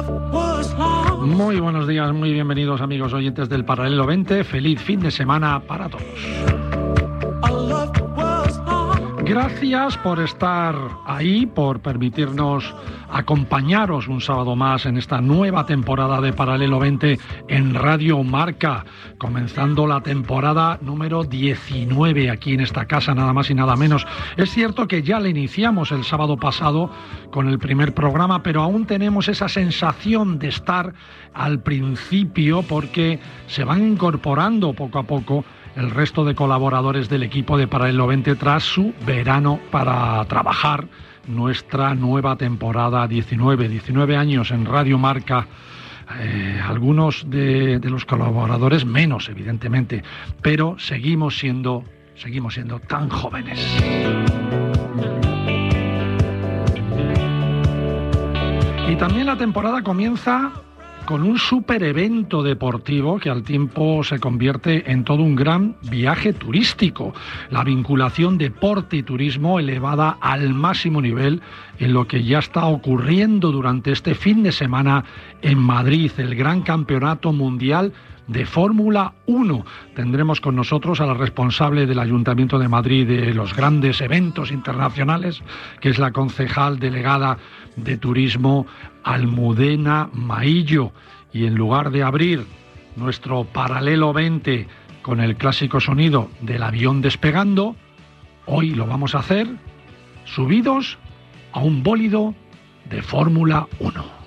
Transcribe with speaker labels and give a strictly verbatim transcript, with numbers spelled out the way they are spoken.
Speaker 1: Muy buenos días, muy bienvenidos amigos oyentes del Paralelo veinte. Feliz fin de semana para todos. Gracias por estar ahí, por permitirnos acompañaros un sábado más en esta nueva temporada de Paralelo veinte en Radio Marca, comenzando la temporada número diecinueve aquí en esta casa, nada más y nada menos. Es cierto que ya la iniciamos el sábado pasado con el primer programa, pero aún tenemos esa sensación de estar al principio porque se van incorporando poco a poco el resto de colaboradores del equipo de Paralelo veinte tras su verano para trabajar nuestra nueva temporada diecinueve, diecinueve años en Radio Marca. Eh, algunos de, de los colaboradores menos, evidentemente, pero seguimos siendo, seguimos siendo tan jóvenes. Y también la temporada comienza con un super evento deportivo que al tiempo se convierte en todo un gran viaje turístico. La vinculación deporte y turismo elevada al máximo nivel en lo que ya está ocurriendo durante este fin de semana en Madrid, el Gran Campeonato Mundial de Fórmula uno. Tendremos con nosotros a la responsable del Ayuntamiento de Madrid de los grandes eventos internacionales, que es la concejal delegada de Turismo, Almudena Maillo. Y en lugar de abrir nuestro Paralelo veinte con el clásico sonido del avión despegando, hoy lo vamos a hacer subidos a un bólido de Fórmula uno.